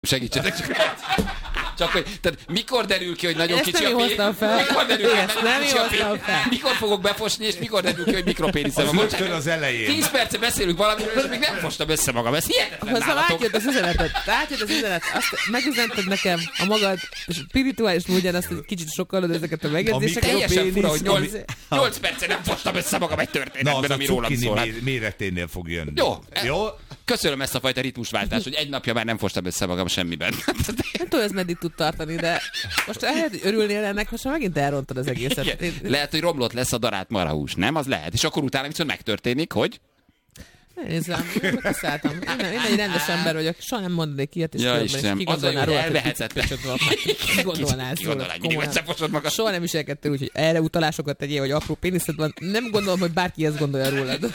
Segítsetek csak hogy, tehát mikor derül ki, hogy nagyon ezt kicsi a pénisz? Mikor derül ki, hogy nagyon kicsi a pénisz? Mikor fogok befosni, és mikor derül ki, hogy mikropéniszem? Az rögtön az elején. 10 perce beszélünk valamiről, és még nem fostam össze magam. Ez hihetetlen Hozzá nálatok. átjött az üzenetet. Azt megüzented nekem a magad spirituális módján, azt egy kicsit sokkal ezeket a megjegyzéseket. Teljesen fura, hogy 8 perce nem fostam össze magam egy történetben, ami rólam szól. Méreténél fog jönni. Jó? Köszönöm ezt a fajta ritmusváltást, hogy egy napja már nem fostam össze magam semmiben. Nem tudom, ez meddig tud tartani, de most lehet, hogy örülnél ennek, most már megint elrontad az egészet. Lehet, hogy romlott lesz a darált marahús, nem? Az lehet. És akkor utána viszont megtörténik, hogy? Nézzem, én megszálltam. Én egy rendes ember vagyok, soha nem mondanék ilyet, és Istenem, az a jó, hogy elvehetetlen. Ki gondolnál róla? Soha nem viselkedtél úgy, hogy erre utalásokat tegyél, hogy apró péniszed van. Nem gondolom, hogy bárki ezt gondolja rólad.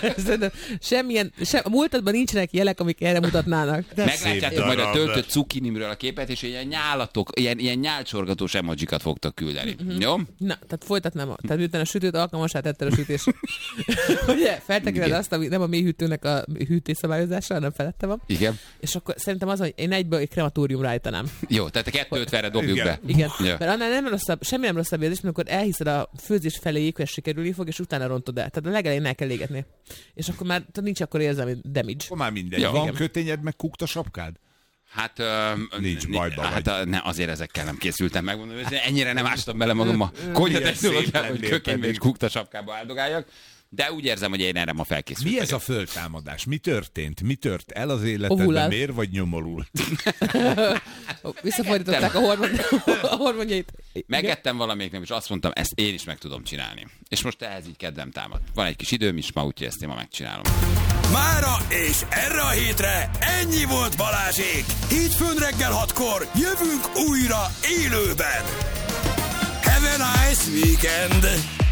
A múltadban nincsenek jelek, amik erre mutatnának. Meglátjátok majd a töltött cukinimről a képet, és ilyen nyálatok, ilyen nyálcsorgatós emojikat fogtok küldeni. Jó? Na, tehát folytatnám. Tehát miután a sütőt alkalmassá tetted a sütés. Ugye, feltekered azt, ami nem a mély hűtőnek a hűtésszabályozása, hanem felette van. Igen. És akkor szerintem az, hogy én egyből egy krematóriumra állítanám. Jó, tehát a 250-re dobjuk be. Igen. Ja. Mert annál nem rosszabb, semmi nem rosszabb érzés, amikor elhiszed a főzés feléig, hogy sikerülni fog, és utána rontod el. Tehát a legelején el kell égetni. És akkor már nincs akkor érzelmi damage. Akkor már mindegy. Ja, van kötényed, meg kukta sapkád? Hát, nincs bajba hát ne, azért ezekkel nem készültem, megmondom, ennyire nem ástam bele magam a konyhatechnológiába, hogy kökénybe és kukta sapkába áldogáljak. De úgy érzem, hogy én erre ma felkészültem. Mi ez a föltámadás? Mi történt? Mi tört el az életedben? Miért vagy nyomorult? Visszafordították a hormonjait. Megettem valamelyiknek, és azt mondtam, ezt én is meg tudom csinálni. És most ehhez így kedvem támad. Van egy kis időm is ma, úgyhogy ezt én ma megcsinálom. Mára és erre a hétre ennyi volt Balázsék. Hétfőn reggel 6-kor jövünk újra élőben. Have a nice weekend!